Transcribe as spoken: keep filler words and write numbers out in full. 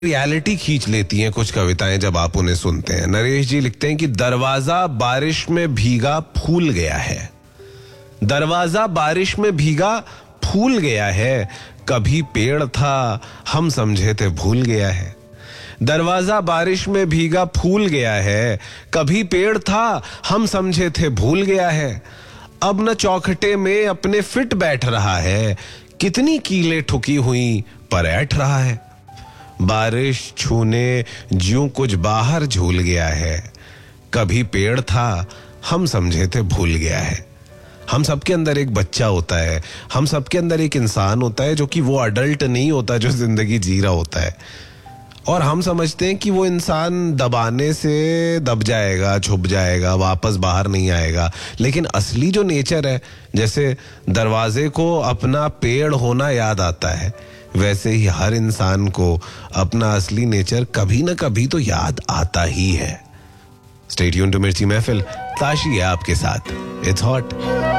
Reality खींच लेती हैं कुछ कविताएं जब आप उन्हें सुनते हैं। नरेश जी लिखते हैं कि दरवाजा बारिश में भीगा फूल गया है, दरवाजा बारिश में भीगा फूल गया है, कभी पेड़ था हम समझे थे भूल गया है। दरवाजा बारिश में भीगा फूल गया है, कभी पेड़ था हम समझे थे भूल गया है। अब न चौखटे में अपने फिट बैठ रहा है, कितनी कीलें ठुकी हुई पर ऐठ रहा है। बारिश छूने ज्यों कुछ बाहर झूल गया है, कभी पेड़ था हम समझे थे भूल गया है। हम सबके अंदर एक बच्चा होता है, हम सबके अंदर एक इंसान होता है जो कि वो अडल्ट नहीं होता जो जिंदगी जी रहा होता है, और हम समझते हैं कि वो इंसान दबाने से दब जाएगा, छुप जाएगा, वापस बाहर नहीं आएगा। लेकिन असली जो नेचर है, जैसे दरवाजे को अपना पेड़ होना याद आता है, वैसे ही हर इंसान को अपना असली नेचर कभी ना कभी तो याद आता ही है। स्टे ट्यून्ड टू मिर्ची महफिल, ताशी है आपके साथ। It's hot.